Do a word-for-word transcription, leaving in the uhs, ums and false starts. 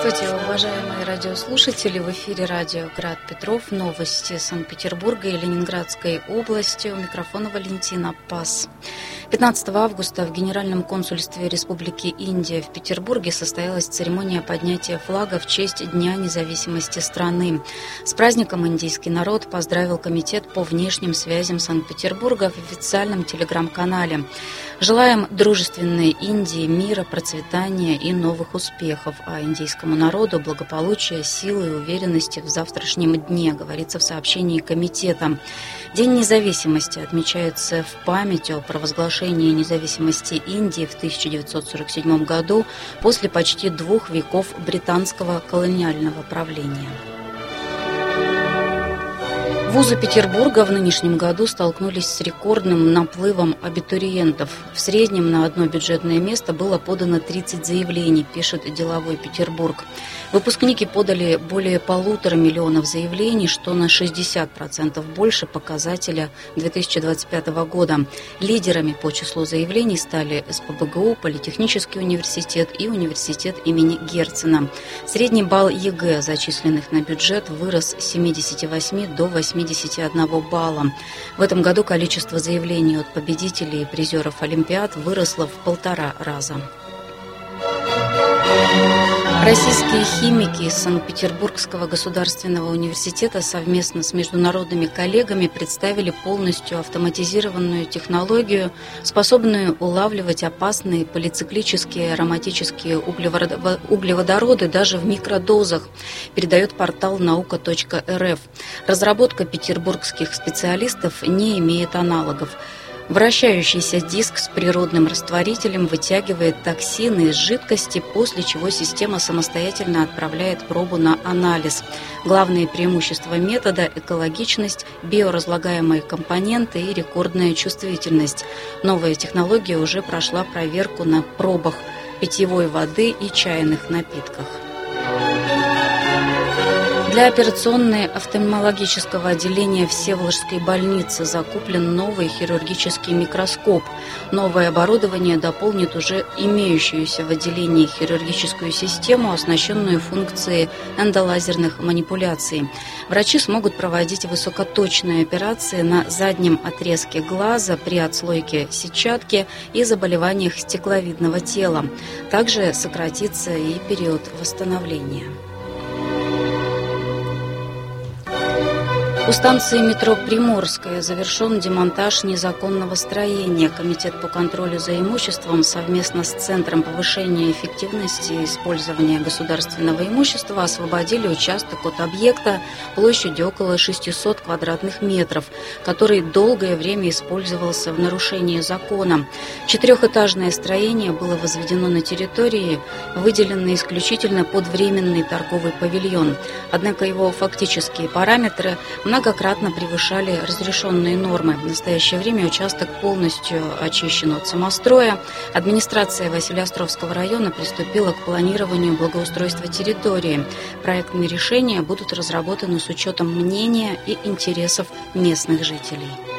Здравствуйте, уважаемые радиослушатели! В эфире радио «Град Петров». Новости Санкт-Петербурга и Ленинградской области. У микрофона Валентина Пас. пятнадцатого августа в Генеральном консульстве Республики Индия в Петербурге состоялась церемония поднятия флага в честь Дня независимости страны. С праздником индийский народ поздравил Комитет по внешним связям Санкт-Петербурга в официальном телеграм-канале. Желаем дружественной Индии мира, процветания и новых успехов, а индийскому народу благополучия, силы и уверенности в завтрашнем дне, говорится в сообщении комитета. День независимости отмечается в память о провозглашении независимости Индии в тысяча девятьсот сорок седьмом году после почти двух веков британского колониального правления. Вузы Петербурга в нынешнем году столкнулись с рекордным наплывом абитуриентов. В среднем на одно бюджетное место было подано тридцать заявлений, пишет «Деловой Петербург». Выпускники подали более полутора миллионов заявлений, что на шестьдесят процентов больше показателя две тысячи двадцать пятого года. Лидерами по числу заявлений стали эс пэ бэ гэ у, Политехнический университет и университет имени Герцена. Средний балл е гэ, зачисленных на бюджет, вырос с семидесяти восьми до восьмидесяти одного балла. В этом году количество заявлений от победителей и призеров Олимпиад выросло в полтора раза. Российские химики из Санкт-Петербургского государственного университета совместно с международными коллегами представили полностью автоматизированную технологию, способную улавливать опасные полициклические ароматические углеводороды даже в микродозах, передает портал наука точка эр эф. Разработка петербургских специалистов не имеет аналогов. Вращающийся диск с природным растворителем вытягивает токсины из жидкости, после чего система самостоятельно отправляет пробу на анализ. Главные преимущества метода – экологичность, биоразлагаемые компоненты и рекордная чувствительность. Новая технология уже прошла проверку на пробах питьевой воды и чайных напитках. Для операционной офтальмологического отделения Всеволожской больницы закуплен новый хирургический микроскоп. Новое оборудование дополнит уже имеющуюся в отделении хирургическую систему, оснащенную функцией эндолазерных манипуляций. Врачи смогут проводить высокоточные операции на заднем отрезке глаза при отслойке сетчатки и заболеваниях стекловидного тела. Также сократится и период восстановления. У станции метро «Приморская» завершен демонтаж незаконного строения. Комитет по контролю за имуществом совместно с Центром повышения эффективности использования государственного имущества освободили участок от объекта площадью около шестисот квадратных метров, который долгое время использовался в нарушении закона. Четырехэтажное строение было возведено на территории, выделенной исключительно под временный торговый павильон. Однако его фактические параметры многократно превышали разрешенные нормы. В настоящее время участок полностью очищен от самостроя. Администрация Василеостровского района приступила к планированию благоустройства территории. Проектные решения будут разработаны с учетом мнения и интересов местных жителей.